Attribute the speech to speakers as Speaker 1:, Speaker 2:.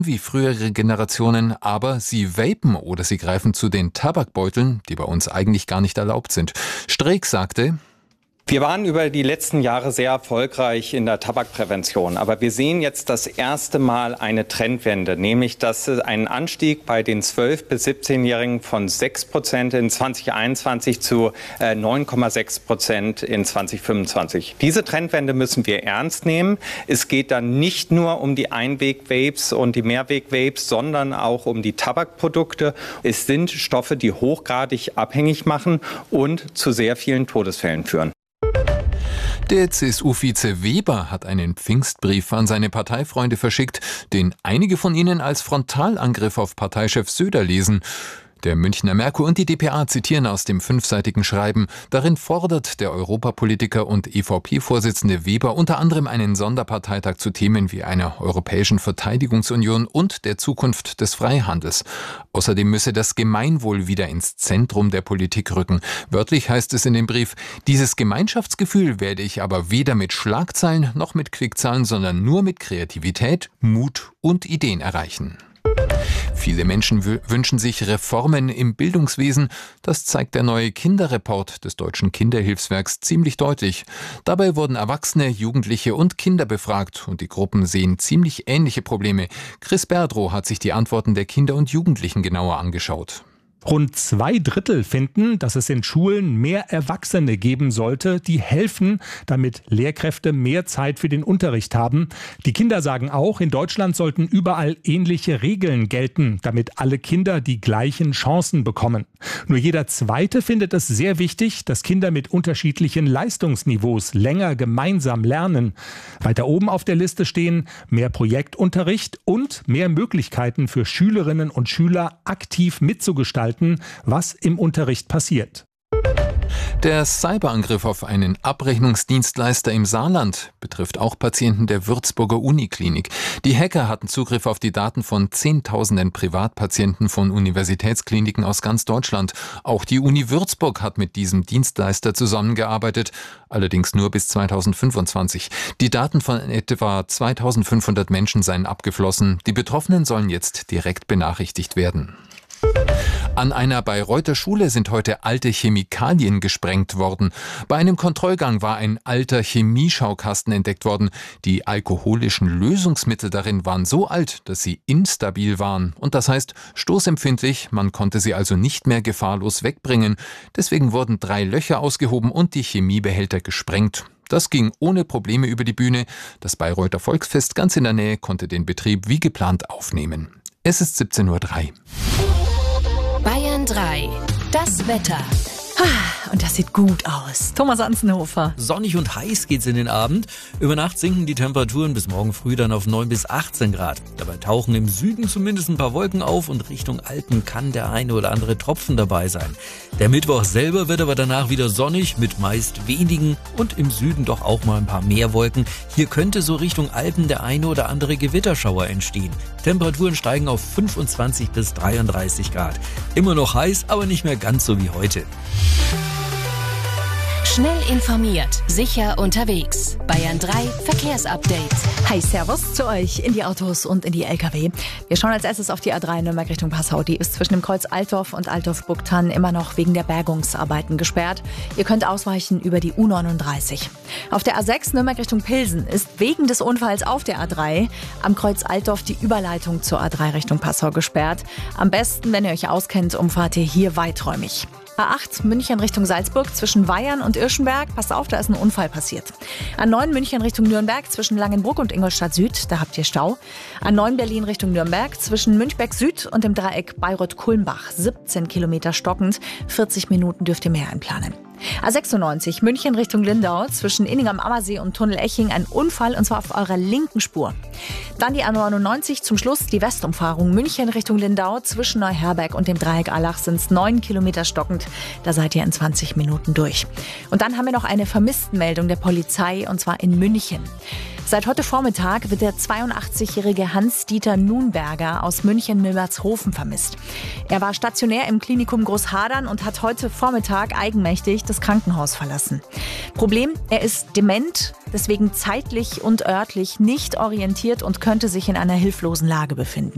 Speaker 1: wie frühere Generationen, aber sie vapen oder sie greifen zu den Tabakbeuteln, die bei uns eigentlich gar nicht erlaubt sind. Streeck sagte:
Speaker 2: Wir waren über die letzten Jahre sehr erfolgreich in der Tabakprävention, aber wir sehen jetzt das erste Mal eine Trendwende, nämlich dass ein Anstieg bei den 12- bis 17-Jährigen von 6% in 2021 zu 9,6% in 2025. Diese Trendwende müssen wir ernst nehmen. Es geht dann nicht nur um die Einweg-Vapes und die Mehrweg-Vapes, sondern auch um die Tabakprodukte. Es sind Stoffe, die hochgradig abhängig machen und zu sehr vielen Todesfällen führen.
Speaker 1: Der CSU-Vize Weber hat einen Pfingstbrief an seine Parteifreunde verschickt, den einige von ihnen als Frontalangriff auf Parteichef Söder lesen. Der Münchner Merkur und die dpa zitieren aus dem 5-seitigen Schreiben. Darin fordert der Europapolitiker und EVP-Vorsitzende Weber unter anderem einen Sonderparteitag zu Themen wie einer europäischen Verteidigungsunion und der Zukunft des Freihandels. Außerdem müsse das Gemeinwohl wieder ins Zentrum der Politik rücken. Wörtlich heißt es in dem Brief: Dieses Gemeinschaftsgefühl werde ich aber weder mit Schlagzeilen noch mit Klickzahlen, sondern nur mit Kreativität, Mut und Ideen erreichen. Viele Menschen wünschen sich Reformen im Bildungswesen. Das zeigt der neue Kinderreport des Deutschen Kinderhilfswerks ziemlich deutlich. Dabei wurden Erwachsene, Jugendliche und Kinder befragt und die Gruppen sehen ziemlich ähnliche Probleme. Chris Berdrow hat sich die Antworten der Kinder und Jugendlichen genauer angeschaut.
Speaker 3: Rund 2/3 finden, dass es in Schulen mehr Erwachsene geben sollte, die helfen, damit Lehrkräfte mehr Zeit für den Unterricht haben. Die Kinder sagen auch, in Deutschland sollten überall ähnliche Regeln gelten, damit alle Kinder die gleichen Chancen bekommen. Nur jeder Zweite findet es sehr wichtig, dass Kinder mit unterschiedlichen Leistungsniveaus länger gemeinsam lernen. Weiter oben auf der Liste stehen mehr Projektunterricht und mehr Möglichkeiten für Schülerinnen und Schüler, aktiv mitzugestalten, was im Unterricht passiert.
Speaker 1: Der Cyberangriff auf einen Abrechnungsdienstleister im Saarland betrifft auch Patienten der Würzburger Uniklinik. Die Hacker hatten Zugriff auf die Daten von Zehntausenden Privatpatienten von Universitätskliniken aus ganz Deutschland. Auch die Uni Würzburg hat mit diesem Dienstleister zusammengearbeitet, allerdings nur bis 2025. Die Daten von etwa 2500 Menschen seien abgeflossen. Die Betroffenen sollen jetzt direkt benachrichtigt werden. An einer Bayreuther Schule sind heute alte Chemikalien gesprengt worden. Bei einem Kontrollgang war ein alter Chemieschaukasten entdeckt worden. Die alkoholischen Lösungsmittel darin waren so alt, dass sie instabil waren. Und das heißt stoßempfindlich, man konnte sie also nicht mehr gefahrlos wegbringen. Deswegen wurden 3 Löcher ausgehoben und die Chemiebehälter gesprengt. Das ging ohne Probleme über die Bühne. Das Bayreuther Volksfest ganz in der Nähe konnte den Betrieb wie geplant aufnehmen. Es ist 17:03 Uhr.
Speaker 4: Bayern 3, das Wetter.
Speaker 5: Und das sieht gut aus. Thomas Anzenhofer.
Speaker 6: Sonnig und heiß geht's in den Abend. Über Nacht sinken die Temperaturen bis morgen früh dann auf 9 bis 18 Grad. Dabei tauchen im Süden zumindest ein paar Wolken auf und Richtung Alpen kann der eine oder andere Tropfen dabei sein. Der Mittwoch selber wird aber danach wieder sonnig mit meist wenigen und im Süden doch auch mal ein paar mehr Wolken. Hier könnte so Richtung Alpen der eine oder andere Gewitterschauer entstehen. Temperaturen steigen auf 25 bis 33 Grad. Immer noch heiß, aber nicht mehr ganz so wie heute.
Speaker 4: Schnell informiert, sicher unterwegs. Bayern 3 Verkehrsupdate.
Speaker 5: Hi, Servus zu euch in die Autos und in die LKW. Wir schauen als erstes auf die A3 Nürnberg Richtung Passau. Die ist zwischen dem Kreuz Altdorf und Altdorf-Burgthann immer noch wegen der Bergungsarbeiten gesperrt. Ihr könnt ausweichen über die U39. Auf der A6 Nürnberg Richtung Pilsen ist wegen des Unfalls auf der A3 am Kreuz Altdorf die Überleitung zur A3 Richtung Passau gesperrt. Am besten, wenn ihr euch auskennt, umfahrt ihr hier weiträumig. A8 München Richtung Salzburg zwischen Weyern und Irschenberg. Passt auf, da ist ein Unfall passiert. A9 München Richtung Nürnberg zwischen Langenbrug und Ingolstadt Süd, da habt ihr Stau. A9 Berlin Richtung Nürnberg zwischen Münchberg Süd und dem Dreieck Bayreuth-Kulmbach. 17 Kilometer stockend, 40 Minuten dürft ihr mehr einplanen. A96 München Richtung Lindau zwischen Inning am Ammersee und Tunnel Eching ein Unfall und zwar auf eurer linken Spur. Dann die A99 zum Schluss die Westumfahrung München Richtung Lindau zwischen Neuherberg und dem Dreieck Allach sind es 9 Kilometer stockend. Da seid ihr in 20 Minuten durch. Und dann haben wir noch eine Vermisstenmeldung der Polizei und zwar in München. Seit heute Vormittag wird der 82-jährige Hans-Dieter Nunberger aus München-Milbertshofen vermisst. Er war stationär im Klinikum Großhadern und hat heute Vormittag eigenmächtig das Krankenhaus verlassen. Problem, er ist dement, deswegen zeitlich und örtlich nicht orientiert und könnte sich in einer hilflosen Lage befinden.